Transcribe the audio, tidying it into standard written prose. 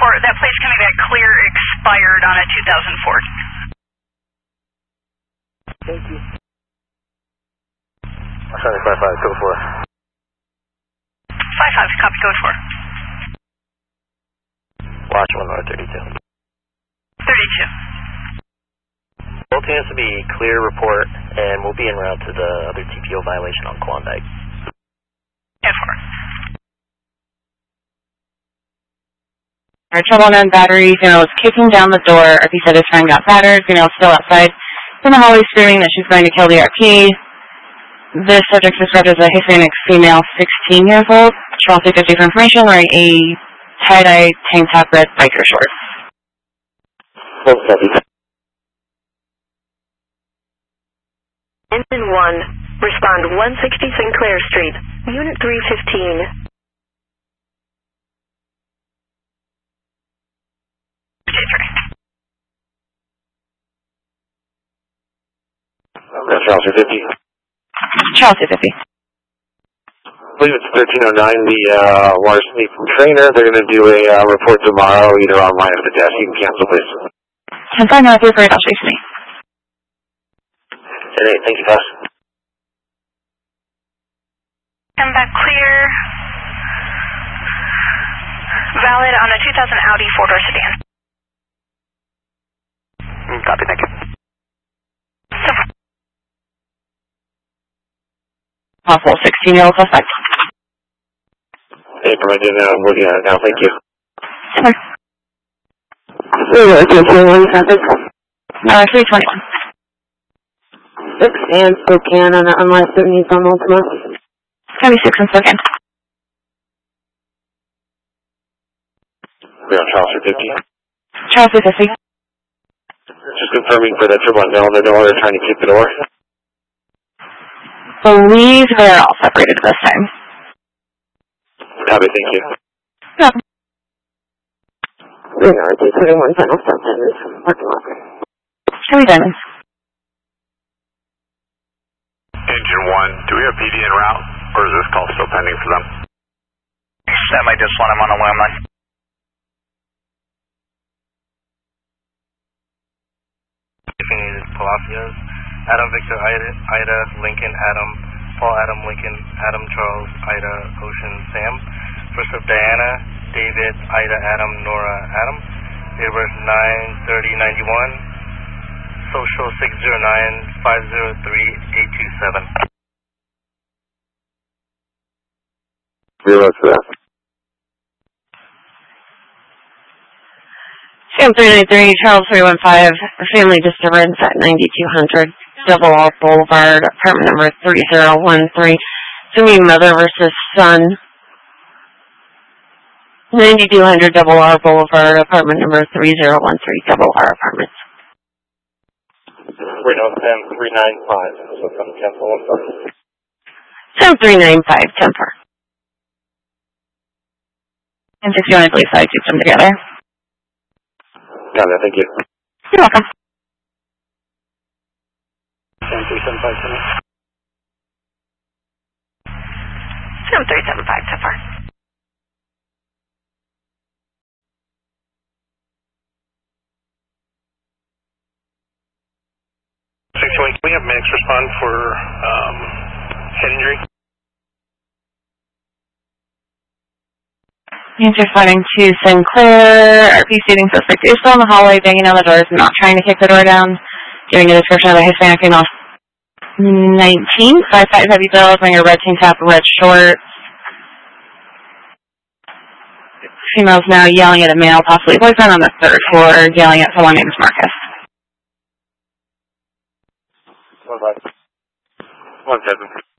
that place coming back clear expired on a 2004. Thank you. 755, code 4. 55, copy code 4. Watch 1 North 32. 32. Both units will be clear report, and we'll be en route to the other TPO violation on Klondike. 10-4. Trouble on battery, is kicking down the door. RP said his friend got battered. Is still outside in the hallway screaming that she's going to kill the RP. This subject described as a Hispanic female, 16 years old. Charles 250 for information, wearing a tie-dye tank top, red biker shorts. Engine 1, respond 160 Sinclair Street, Unit 315. Charles 250. Charles 250. I believe it's 1309, the Larceny trainer. They're going to do a report tomorrow, either online or at the desk. You can cancel, please. 10-5, no, through for it, I'll chase me. 10-8, thank you, boss. Come back clear. Valid on a 2000 Audi 4-door sedan. Copy, thank you. Possible 16-year-old suspect. Hey, I'm working on it now, thank you. No, 321. 6 and Spokane on the unlicensed needs on Ultima. 76 and Spokane. We're on Charles 250. Charles 250. Just confirming for that triple on Dell, they're no longer trying to kick the door. Believe they're all separated this time. Copy, thank you. No. Renard 221, final stop centers, parking lot. Chili Diamonds. Engine 1, do we have PD en route, or is this call still pending for them? Semi just one, I'm on a limb line. Palacios, Adam Victor Ida Lincoln Adam, Paul Adam Lincoln Adam Charles Ida Ocean Sam, first of Diana David Ida Adam Nora Adam, date of birth 9/30/91, social 609-503-827. Realize that. Sam 393, Charles 315, family disturbance at 9200 Double R Boulevard, apartment number 3013. Assuming mother versus son. 9200 Double R Boulevard, apartment number 3013, Double R Apartments. Reno 10395, so from cancel Sam 1 395, Temper. And 61, I believe, so I keep them together. Got it, thank you. You're welcome. 7375, Sam 375, Temper. Can we have medics respond for head injury? Answer responding to Sinclair, RP stating suspect is still in the hallway, banging on the doors, not trying to kick the door down, giving a description of a Hispanic female. 19, 5'5" heavy build, wearing a red tank top, red shorts. Female's now yelling at a male, possibly boyfriend, on the 3rd floor, yelling at someone named Marcus. 1-7.